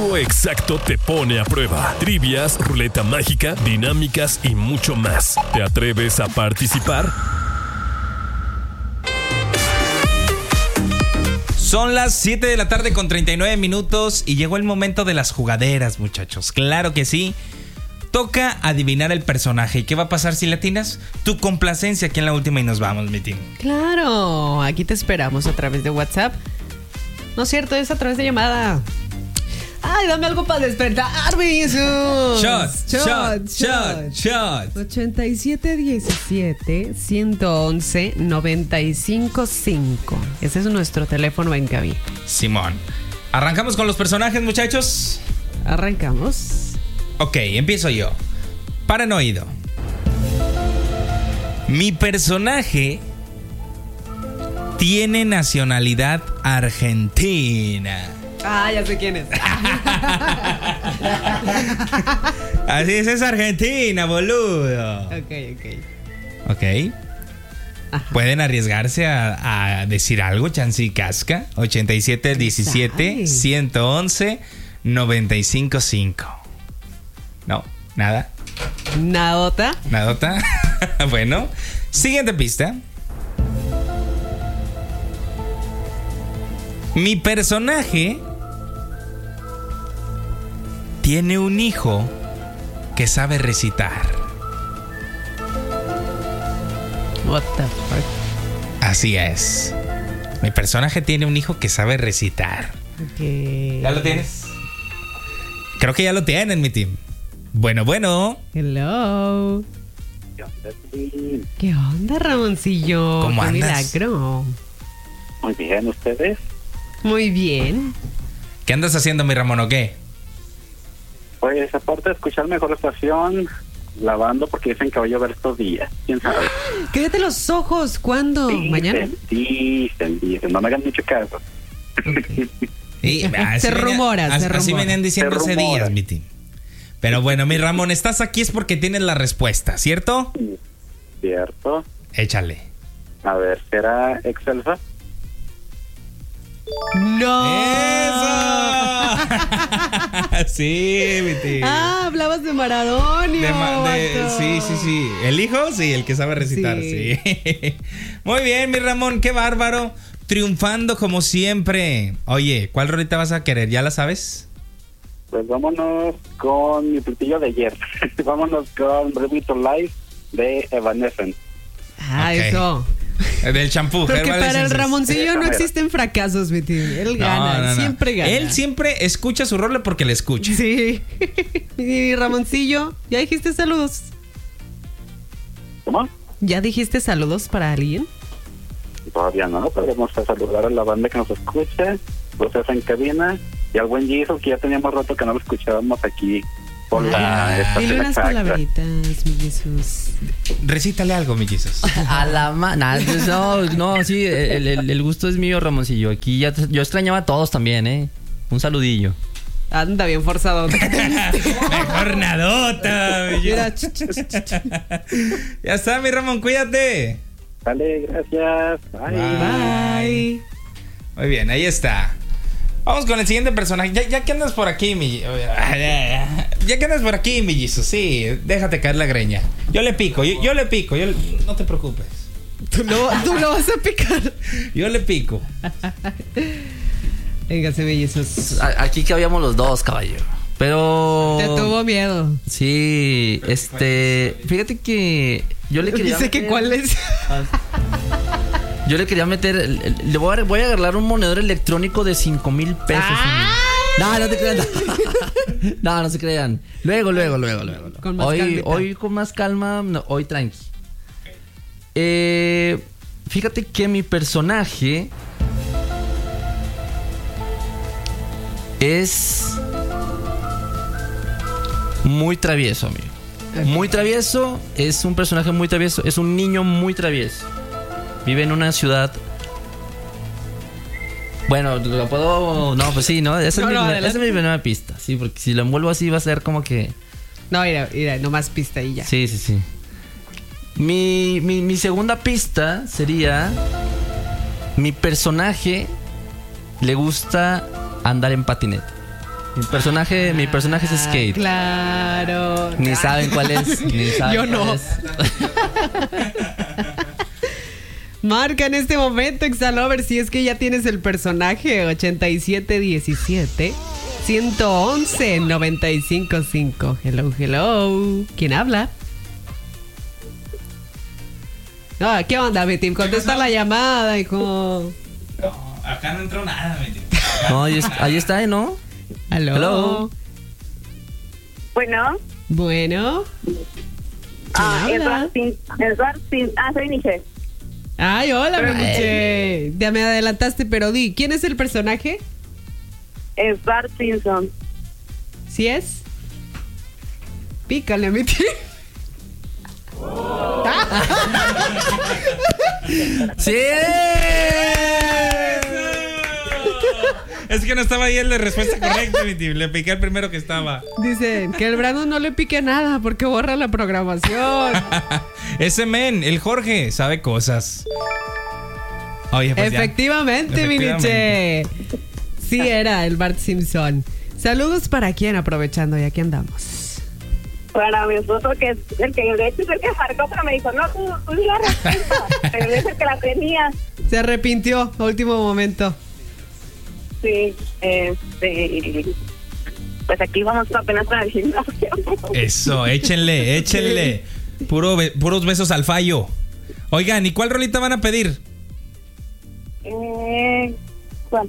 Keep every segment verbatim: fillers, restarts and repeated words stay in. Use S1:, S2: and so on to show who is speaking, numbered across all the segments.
S1: Código Exacto te pone a prueba. Trivias, ruleta mágica, dinámicas y mucho más. ¿Te atreves a participar?
S2: Son las siete de la tarde con treinta y nueve minutos y llegó el momento de las jugaderas, muchachos. Claro que sí. Toca adivinar el personaje. ¿Y qué va a pasar si latinas? Tu complacencia aquí en la última y nos vamos, mi team.
S3: Claro, aquí te esperamos a través de WhatsApp. No es cierto, es a través de llamada. Ay, dame algo para despertarme, Jesús.
S2: Shot, shot, shot, shot.
S3: ochenta y siete diecisiete, ciento once, noventa y cinco cinco. Ese es nuestro teléfono en cabina.
S2: Simón. ¿Arrancamos con los personajes, muchachos?
S3: Arrancamos.
S2: Ok, empiezo yo. Paranoido. Mi personaje tiene nacionalidad argentina.
S3: Ah, ya sé quién es.
S2: Así es, es Argentina, boludo.
S3: Ok, ok.
S2: Ok. Ajá. Pueden arriesgarse a, a decir algo, Chansi Casca. ochenta y siete diecisiete, ciento once, noventa y cinco cinco. No, nada.
S3: Nadota.
S2: Nadota. Bueno, siguiente pista. Mi personaje tiene un hijo que sabe recitar.
S3: What the fuck?
S2: Así es. Mi personaje tiene un hijo que sabe recitar.
S3: Okay.
S2: ¿Ya lo tienes? Creo que ya lo tienen, mi team. Bueno, bueno.
S3: Hello. ¿Qué onda, Ramoncillo?
S2: ¿Cómo
S3: Qué
S2: andas?
S3: milagro.
S4: Muy bien, ¿ustedes?
S3: Muy bien.
S2: ¿Qué andas haciendo, mi Ramón, o qué?
S4: Pues aparte de escuchar mejor estación, lavando porque dicen que voy a llover estos días. ¿Quién sabe?
S3: Cállate los ojos. ¿Cuándo?
S4: Dicen,
S3: ¿Mañana?
S4: Dicen, dicen. No me hagan mucho caso.
S3: Okay.
S2: Y, así
S3: Se
S2: venía-
S3: rumora,
S2: así,
S3: se rumora.
S2: así venían diciendo
S4: Se
S2: hace
S4: rumora.
S2: días, mi team. Pero bueno, mi Ramón, estás aquí es porque tienes la respuesta, ¿cierto?
S4: ¿Cierto?
S2: Échale.
S4: A ver, ¿será Excelsa?
S3: ¡No!
S2: ¡Eso! Sí, mi team.
S3: Ah, hablabas de Maradonio.
S2: De ma- de-
S3: vato.
S2: sí, sí, sí. ¿El hijo? Sí, el que sabe recitar, sí.
S3: Sí.
S2: Muy bien, mi Ramón, qué bárbaro. Triunfando como siempre. Oye, ¿cuál rolita vas a querer? ¿Ya la sabes?
S4: Pues vámonos con mi platillo de ayer. Vámonos con Bring to Life de Evanescence.
S3: Ah,
S2: Ok.
S3: eso.
S2: Del champú.
S3: Porque
S2: Herbal
S3: para el
S2: Essences.
S3: Ramoncillo no
S4: Esa
S3: existen fracasos, mi tío. Él
S2: No,
S3: gana,
S2: no, no.
S3: siempre gana.
S2: Él siempre escucha su rol porque le escucha.
S3: Sí. Y Ramoncillo, ¿ya dijiste saludos?
S4: ¿Cómo?
S3: ¿Ya dijiste saludos para alguien?
S4: Todavía no, pero vamos a saludar a la banda que nos escucha, ustedes en cabina, y al buen Jesus, que ya teníamos rato que no lo escuchábamos aquí por la
S3: Dile
S4: estación
S3: unas
S4: exacta.
S3: palabritas, mi Jesús.
S2: Recítale algo, mi Jesus.
S5: A la ma... nah, pues no, no, sí, el, el- el gusto es mío, Ramoncillo. Aquí ya te- yo extrañaba a todos también, ¿eh? Un saludillo.
S3: Anda bien forzado.
S2: Mejor nadota, mi
S3: Mira,
S2: Jesus.
S3: ch, ch, ch, ch.
S2: Ya está, mi Ramón, cuídate.
S4: Dale, gracias. Bye.
S3: Bye.
S2: Muy bien, ahí está. Vamos con el siguiente personaje. Ya, ya que andas por aquí, mi... Ya que andas por aquí, mi Jesus, sí, déjate caer la greña. Yo le pico, yo, yo le pico, yo le- no te preocupes.
S3: Tú lo, tú lo vas a picar.
S2: Yo le pico.
S3: Véngase, mi Jesús.
S5: A- Aquí que habíamos los dos, caballero. Pero...
S3: Te tuvo miedo.
S5: Sí, este... Fíjate que yo le quería
S3: Dice que
S5: meter-
S3: cuál es.
S5: Yo le quería meter... Le voy a, voy a agarrar un monedor electrónico de cinco mil pesos. No, no te crean. No, no se crean. Luego, luego, luego, luego.
S3: Con más
S5: hoy,
S3: calmita.
S5: hoy con más calma, no, hoy tranqui. Eh, fíjate que mi personaje es muy travieso, amigo. Muy travieso, es un personaje muy travieso, es un niño muy travieso. Vive en una ciudad. Bueno, lo puedo. No, pues sí, ¿no? Esa,
S3: No,
S5: es, mi,
S3: no,
S5: esa
S3: adelante.
S5: es mi primera pista, sí, porque si lo envuelvo así va a ser como que.
S3: No, mira, mira, nomás pista y ya.
S5: Sí, sí, sí. Mi, mi, mi segunda pista sería: mi personaje le gusta andar en patineta. Mi personaje, mi personaje es Skate.
S3: Claro.
S5: Ni saben cuál es. Ni saben
S3: Yo
S5: cuál
S3: no.
S5: es.
S3: Marca en este momento, Exalover, si es que ya tienes el personaje. ochenta y siete diecisiete ciento once noventa y cinco cinco. Hello, hello. ¿Quién habla? Ah, ¿qué onda, mi team? Contesta la llamada, hijo.
S2: No, acá no entró nada, mi tío.
S5: No, ahí, es- ahí está, ¿no?
S3: Aló.
S5: Hello.
S6: Bueno,
S3: Bueno.
S6: ah,
S3: ¿Quién habla?
S6: Edward Sin, Edward Sin, ah, soy Michelle.
S3: Ay, hola, mi Miche. Ya me adelantaste, pero di, ¿quién es el personaje?
S6: Edward Simpson.
S3: ¿Sí es? Pícale, mi tío.
S5: ¡Sí!
S2: Es que no estaba ahí el de respuesta correcta, mi tío. Le piqué el primero que estaba.
S3: Dicen que el Brandon no le pique nada porque borra la programación.
S2: Ese men, el Jorge, sabe cosas. Oye, pues ya.
S3: Efectivamente, mi
S2: Efectivamente.
S3: Nietzsche. Sí era el Bart Simpson. Saludos para quien, aprovechando, y aquí andamos.
S6: Para mi esposo, que es el que de hecho es el que marcó, pero me dijo, no, tú, tú di la respuesta. Pero él es el que la tenía.
S3: Se arrepintió a último momento.
S6: Sí, este. Pues aquí vamos apenas para el gimnasio.
S2: Eso, échenle, échenle. Puro be- puros besos al fallo. Oigan, ¿y cuál rolita van a pedir?
S6: Eh, ¿cuál?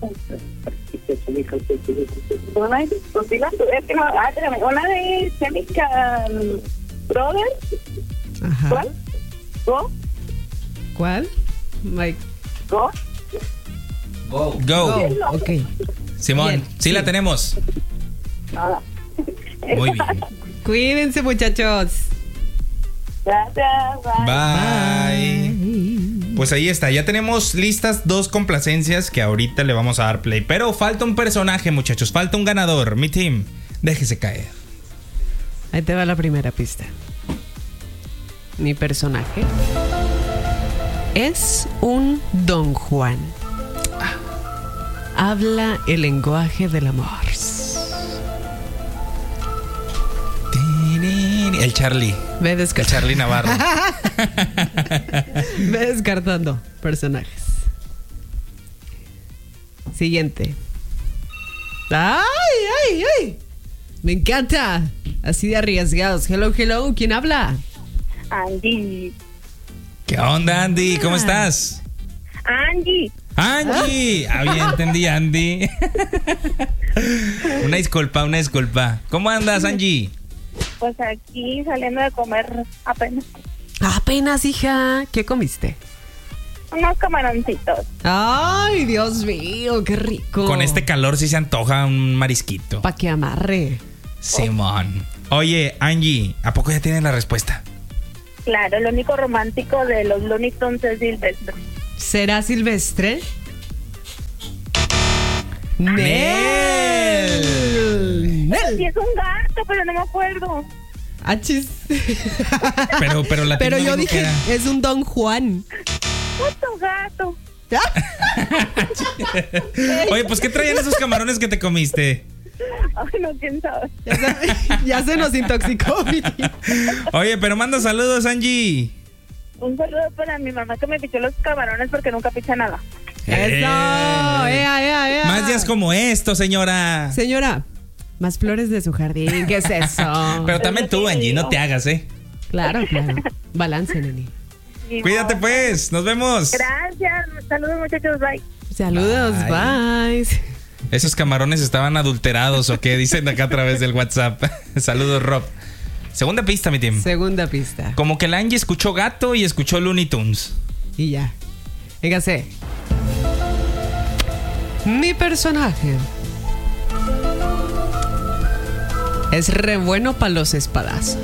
S6: Una de, pues, sí, la- es que no, ah, espérame, una de Chemical Brothers.
S3: Ajá.
S6: ¿Cuál? ¿Go?
S3: ¿Cuál? Mike.
S6: ¿Go?
S2: Go.
S3: Oh, ok.
S2: Simón,
S3: Bien,
S2: sí,
S3: sí.
S2: la tenemos.
S6: Nada.
S2: Muy bien.
S3: Cuídense, muchachos.
S6: Gracias, bye.
S2: Bye. Pues ahí está, ya tenemos listas dos complacencias que ahorita le vamos a dar play. Pero falta un personaje, muchachos, falta un ganador. Mi team, déjese caer.
S3: Ahí te va la primera pista. Mi personaje es un Don Juan. Habla el lenguaje del amor.
S2: El Charlie.
S3: Ve,
S2: El
S3: desca-
S2: Charlie Navarro.
S3: Ve descartando personajes. Siguiente. ¡Ay, ay, ay! Me encanta. Así de arriesgados. Hello, hello. ¿Quién habla?
S6: Angie.
S2: ¿Qué onda, Andy? ¿Cómo estás?
S6: Angie.
S2: Angie. Ah, bien, entendí, Andy. Una disculpa, una disculpa. ¿Cómo andas, Angie?
S6: Pues aquí saliendo de comer apenas
S3: Apenas, hija. ¿Qué comiste?
S6: unos camaroncitos.
S3: Ay, Dios mío, qué rico.
S2: Con este calor sí se antoja un marisquito.
S3: Pa' que amarre.
S2: Simón. Oye, Angie, ¿a poco ya tienes la respuesta?
S6: Claro, lo único romántico de los Looney Tunes es Silvestre.
S3: ¿Será Silvestre?
S2: ¡Nel!
S6: Sí, es un gato, pero no me acuerdo.
S3: Achis.
S2: Pero, pero la
S3: Pero
S2: tipa
S3: yo
S2: dijo que
S3: dije,
S2: era-
S3: es un Don Juan.
S6: Otro gato.
S2: Oye, pues ¿qué traían esos camarones que te comiste?
S6: Ay, no, quién sabe.
S3: Ya se, ya se nos intoxicó, mi tío.
S2: Oye, pero manda saludos, Angie.
S6: Un saludo para mi mamá que me pichó los camarones porque nunca picha nada.
S3: Eso. Ea, ea, ea.
S2: Más días como esto, señora.
S3: Señora, más flores de su jardín. ¿Qué es eso?
S2: Pero también tú, Angie, no te hagas, ¿eh?
S3: Claro, claro. Balance, neni.
S6: Y
S2: Cuídate,
S6: no.
S2: pues. Nos vemos.
S6: Gracias. Saludos, muchachos. Bye.
S3: Saludos, bye.
S2: ¿Esos camarones estaban adulterados o qué? Dicen acá a través del WhatsApp. Saludos, Rob. Segunda pista, mi team.
S3: Segunda pista.
S2: Como que la Angie escuchó gato y escuchó Looney Tunes.
S3: Y ya. Véngase. Mi personaje es re bueno para los espadazos.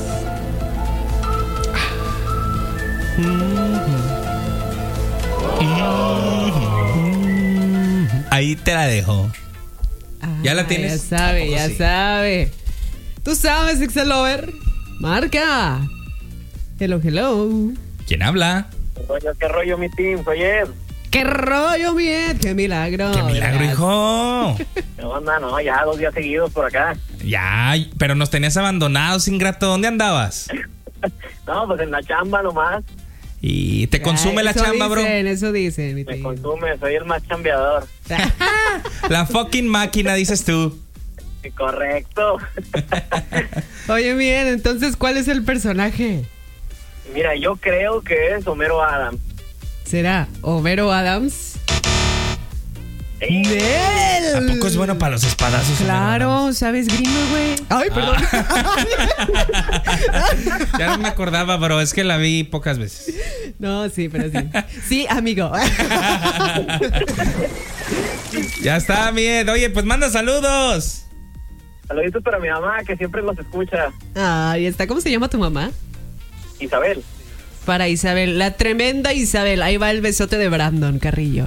S2: Ahí te la dejo. ¿Ya la
S3: Ah,
S2: tienes?
S3: Ya sabe,
S2: ¿A poco
S3: ya
S2: sí?
S3: sabe. Tú sabes, Excelover. Marca. Hello, hello.
S2: ¿Quién habla?
S4: Oye, ¿qué rollo, mi team? Soy Ed.
S3: ¡Qué rollo, Miet! ¡Qué milagro!
S2: ¡Qué milagro,
S3: ¿verdad?
S2: hijo!
S7: ¿Qué onda? No, ya dos días seguidos por acá.
S2: Ya, pero nos tenías abandonados, ingrato. ¿Dónde andabas?
S7: No, pues en la chamba nomás.
S2: Y te consume
S3: Ay,
S2: la
S3: eso
S2: chamba, bro.
S3: dicen, Eso dicen, mi
S7: Me
S3: tío.
S7: consume, soy el más chambeador.
S2: La fucking máquina, dices tú.
S7: Correcto.
S3: Oye, bien, entonces, ¿cuál es el personaje?
S7: Mira, yo creo que es Homero Adams.
S3: ¿Será Homero Adams? ¡Nel!
S2: ¿A poco es bueno para los espadazos?
S3: Claro, ¿sabes gringo, güey? Ay, perdón.
S2: Ya no me acordaba, bro. Es que la vi pocas veces.
S3: No, sí, pero sí. Sí, amigo.
S2: Ya está, Mied. Oye, pues manda saludos.
S7: Saluditos para mi mamá, que siempre los escucha.
S3: Ahí está. ¿Cómo se llama tu mamá?
S7: Isabel.
S3: Para Isabel, la tremenda Isabel. Ahí va el besote de Brandon Carrillo.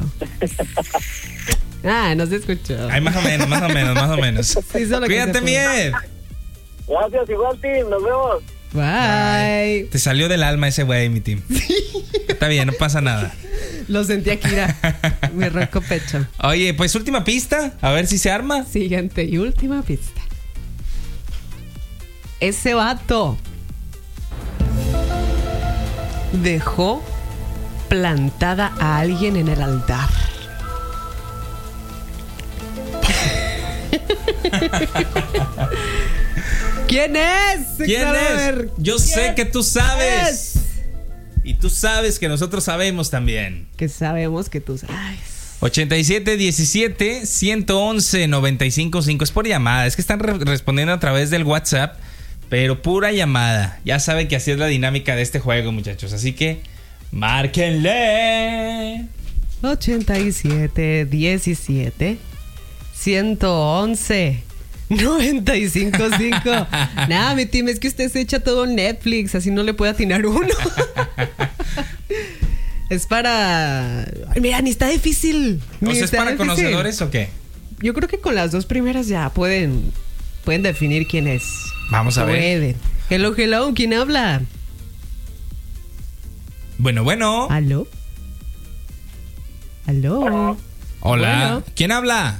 S3: Ah, no se escuchó.
S2: Ay, más o menos, más o menos, más o menos.
S3: Sí, solo que
S2: Cuídate,
S3: se puede.
S2: Mied.
S7: Gracias, igual, Tim. Nos vemos.
S3: Bye.
S2: Te salió del alma ese güey, mi team. Está bien, no pasa nada.
S3: Lo sentí aquí, mira. Mi roco pecho.
S2: Oye, pues última pista. A ver si se arma.
S3: Siguiente y última pista. Ese vato dejó plantada a alguien en el altar. ¿Quién es?
S2: ¿Quién
S3: Xavier?
S2: es? Yo
S3: ¿Quién
S2: sé que tú sabes.
S3: es?
S2: Y tú sabes que nosotros sabemos también.
S3: Que sabemos que tú sabes.
S2: ochenta y siete diecisiete ciento once noventa y cinco cinco. Es por llamada. Es que están re- respondiendo a través del WhatsApp. Pero pura llamada. Ya saben que así es la dinámica de este juego, muchachos. Así que márquenle.
S3: ochenta y siete diecisiete ciento once noventa y cinco cinco. Nada, mi team, es que usted se echa todo en Netflix, así no le puede atinar uno. Es para... Ay, mira, ni está difícil.
S2: ¿O
S3: Ni
S2: sea, es
S3: está
S2: para
S3: difícil.
S2: conocedores o qué?
S3: Yo creo que con las dos primeras ya pueden pueden definir quién es.
S2: Vamos a ver.
S3: Pueden. Hello, hello, ¿quién habla?
S2: Bueno, bueno.
S3: ¿Aló? ¿Aló?
S2: Hola.
S3: Bueno.
S2: ¿Quién habla?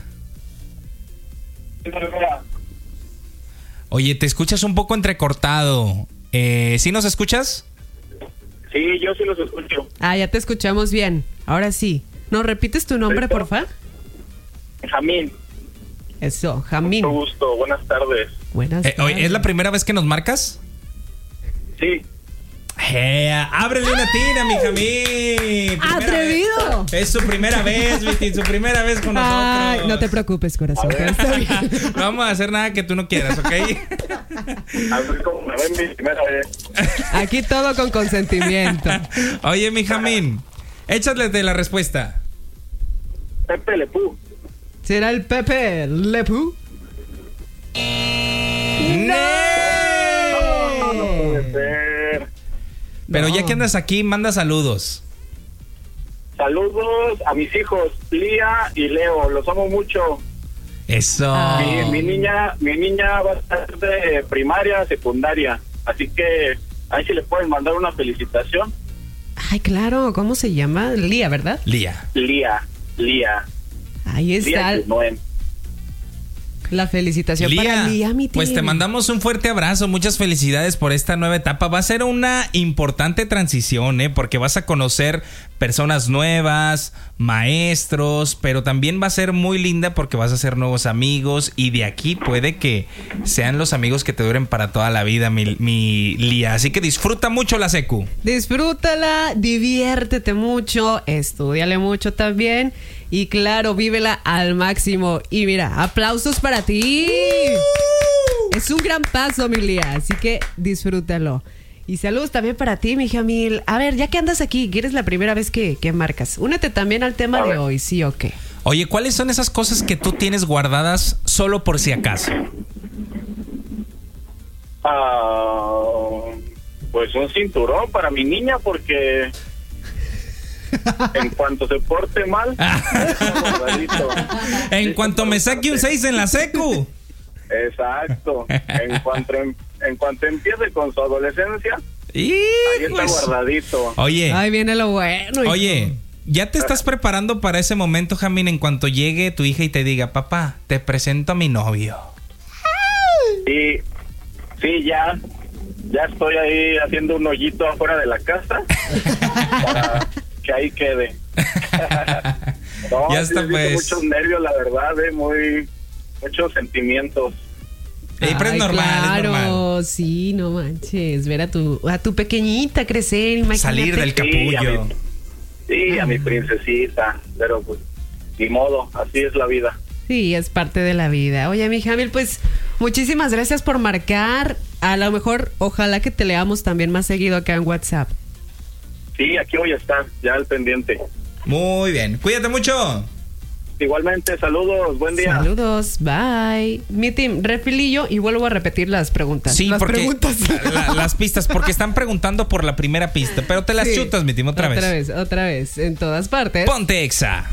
S2: Oye, te escuchas un poco entrecortado. Eh, ¿Sí nos escuchas?
S7: Sí, yo sí los escucho.
S3: Ah, ya te escuchamos bien. Ahora sí. ¿Nos repites tu nombre,
S7: Perfecto.
S3: porfa?
S7: Jamín,
S3: Eso, Jamín.
S7: mucho gusto. Buenas tardes.
S3: Buenas
S2: Eh, oye,
S3: tardes.
S2: ¿es la primera vez que nos marcas?
S7: Sí.
S2: Eh, ábrele una tina, mi Jamín. Primera
S3: ¡Atrevido!
S2: vez. Es su primera vez, Viti, su primera vez con nosotros.
S3: Ay, no te preocupes, corazón. todo está bien.
S2: No vamos a hacer nada que tú no quieras, ¿ok?
S7: A ver cómo me ven mi primera vez.
S3: Aquí todo con consentimiento.
S2: Oye, mi Jamín, échale de la respuesta.
S7: Pepe Le Pew.
S3: ¿Será el Pepe Lepú?
S2: ¡No!
S7: No puede ser.
S2: Pero
S3: No.
S2: ya que andas aquí, manda saludos.
S7: Saludos a mis hijos, Lía y Leo. Los amo mucho.
S2: Eso.
S3: Ay.
S7: Mi, mi niña mi niña va a estar de primaria, secundaria. Así que ahí si les pueden mandar una felicitación.
S3: Ay, claro. ¿Cómo se llama? Lía, ¿verdad?
S2: Lía.
S7: Lía, Lía,
S3: Ahí está
S7: Lía Noem.
S3: la felicitación para Lía, mi
S2: pues te
S3: team.
S2: mandamos un fuerte abrazo, muchas felicidades por esta nueva etapa. Va a ser una importante transición, ¿eh? Porque vas a conocer personas nuevas, maestros, pero también va a ser muy linda porque vas a hacer nuevos amigos y de aquí puede que sean los amigos que te duren para toda la vida, mi, mi Lía. Así que disfruta mucho la secu.
S3: Disfrútala, diviértete mucho, estúdiale mucho también y claro, vívela al máximo. Y mira, aplausos para ti. Es un gran paso, mi Lía, así que disfrútalo. Y saludos también para ti, mi Jamil. A ver, ya que andas aquí, que eres la primera vez que, que marcas, únete también al tema
S7: A
S3: de
S7: ver.
S3: hoy, ¿sí o qué?
S2: Oye, ¿cuáles son esas cosas que tú tienes guardadas solo por si acaso?
S7: Ah, pues un cinturón para mi niña porque en cuanto se porte mal, guardadito.
S2: En cuanto me saque un seis en la secu.
S7: Exacto. En cuanto em- en cuanto empiece con su adolescencia, ahí está
S2: Híjoles.
S7: guardadito.
S2: Oye,
S3: Ahí viene lo bueno. hijo.
S2: oye, ¿Ya te estás preparando para ese momento, Jamín, en cuanto llegue tu hija y te diga, papá, te presento a mi novio?
S7: Sí, sí, ya, ya estoy ahí haciendo un hoyito afuera de la casa para que ahí quede. No,
S2: Ya está,
S7: sí,
S2: pues.
S7: Muchos nervios, la verdad, eh, muy, muchos sentimientos.
S2: Ey, pero es
S3: Ay,
S2: normal,
S3: claro,
S2: es normal.
S3: sí, no manches. Ver a tu, a tu pequeñita crecer, imagínate.
S2: Salir del
S7: Sí, a
S2: capullo.
S7: mi, sí, a mi princesita, pero pues, ni modo, así es la vida.
S3: Sí, es parte de la vida. Oye, mi Jamil, pues muchísimas gracias por marcar. A lo mejor, ojalá que te leamos también más seguido acá en WhatsApp.
S7: Sí, aquí voy a estar, ya al pendiente.
S2: Muy bien. Cuídate mucho.
S7: Igualmente, saludos, buen día.
S3: Saludos, bye. Mi team, refilillo y vuelvo a repetir las preguntas.
S2: Sí,
S3: las
S2: porque
S3: preguntas.
S2: la- las pistas, porque están preguntando por la primera pista, pero te las
S3: Sí.
S2: chutas, mi team, otra,
S3: Otra
S2: vez.
S3: vez, otra vez, en todas partes.
S2: Ponte Exa.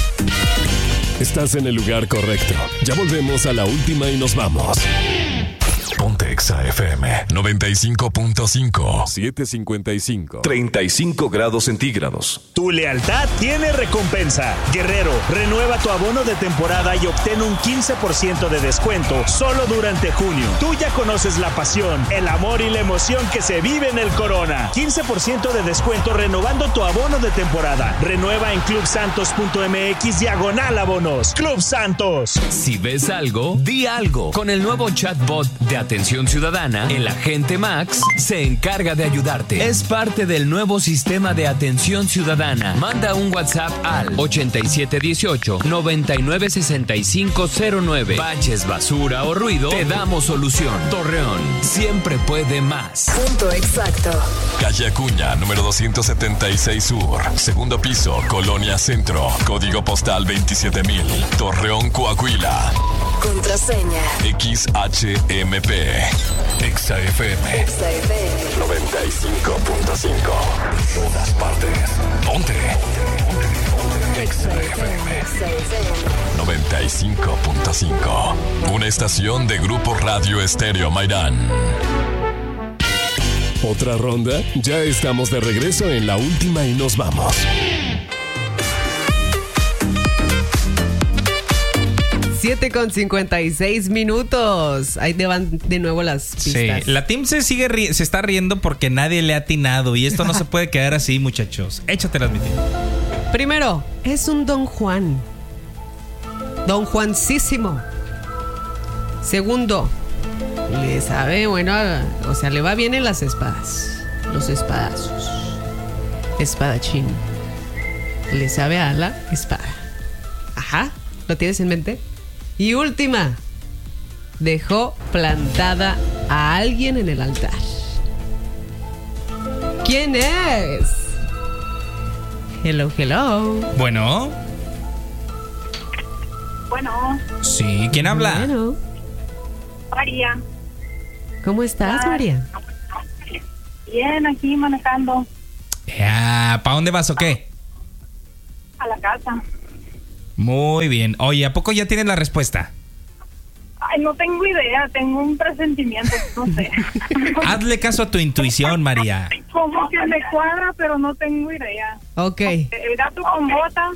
S1: Estás en el lugar correcto. Ya volvemos a la última y nos vamos. Ponte Exa F M noventa y cinco punto cinco. setecientos cincuenta y cinco. treinta y cinco grados centígrados.
S8: Tu lealtad tiene recompensa. Guerrero, renueva tu abono de temporada y obtén un quince por ciento de descuento solo durante junio. Tú ya conoces la pasión, el amor y la emoción que se vive en el Corona. quince por ciento de descuento renovando tu abono de temporada. Renueva en club santos punto m x diagonal abonos. Club Santos.
S9: Si ves algo, di algo. Con el nuevo chatbot de Atención Ciudadana, el agente Max se encarga de ayudarte. Es parte del nuevo sistema de Atención Ciudadana. Manda un WhatsApp al ochenta y siete dieciocho noventa y nueve sesenta y cinco cero nueve. Baches, basura o ruido, te damos solución. Torreón siempre puede más.
S10: Punto exacto.
S1: Calle Acuña, número doscientos setenta y seis Sur. Segundo piso, Colonia Centro. Código postal veintisiete mil. Torreón, Coahuila.
S10: Contraseña.
S1: X H M P. Exa F M
S10: Exa F M.
S1: noventa y cinco punto cinco. Todas partes. Ponte. Exa F M
S10: Exa F M.
S1: noventa y cinco punto cinco. Una estación de Grupo Radio Estéreo Mairán. ¿Otra ronda? Ya estamos de regreso en la última y nos vamos.
S3: siete con cincuenta y seis minutos. Ahí te van de nuevo las pistas.
S2: Sí, la team se sigue ri- se está riendo porque nadie le ha atinado y esto no se puede quedar así, muchachos. Échatelas, mi team.
S3: Primero, es un Don Juan. Don Juancísimo. Segundo, le sabe, bueno, a- o sea, le va bien en las espadas. Los espadazos. Espadachín. Le sabe a la espada. Ajá, ¿lo tienes en mente? Y última, dejó plantada a alguien en el altar. ¿Quién es? Hello, hello.
S2: Bueno,
S6: Bueno,
S2: sí, ¿quién habla?
S3: Bueno,
S6: María.
S3: ¿cómo estás, María?
S6: Bien, aquí manejando
S2: ¿Para dónde vas o qué?
S6: a la casa.
S2: Muy bien. Oye, ¿a poco ya tienes la respuesta?
S6: Ay, no tengo idea, tengo un presentimiento, no sé.
S2: Hazle caso a tu intuición, María.
S6: Como que me cuadra, pero no tengo idea.
S3: Ok.
S6: El gato con botas,